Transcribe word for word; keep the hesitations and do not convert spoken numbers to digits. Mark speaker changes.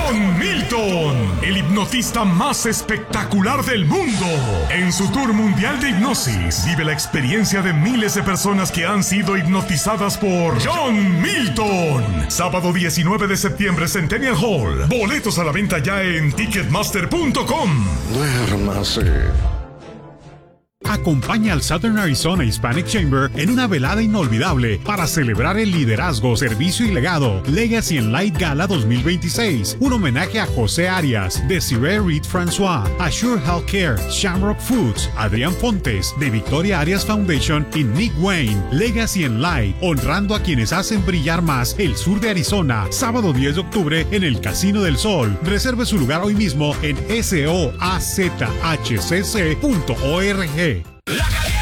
Speaker 1: John Milton, el hipnotista más espectacular del mundo. En su tour mundial de hipnosis, vive la experiencia de miles de personas que han sido hipnotizadas por John Milton. Sábado diecinueve de septiembre, Centennial Hall. Boletos a la venta ya en ticketmaster punto com.
Speaker 2: Duérmase.
Speaker 3: Acompaña al Southern Arizona Hispanic Chamber en una velada inolvidable para celebrar el liderazgo, servicio y legado. Legacy and Light Gala dos mil veintiséis. Un homenaje a José Arias, Desiree Reed François, Assure Healthcare, Shamrock Foods, Adrián Fontes, de Victoria Arias Foundation y Nick Wayne. Legacy and Light, honrando a quienes hacen brillar más el sur de Arizona. Sábado diez de octubre en el Casino del Sol. Reserve su lugar hoy mismo en S O A Z H C C punto org.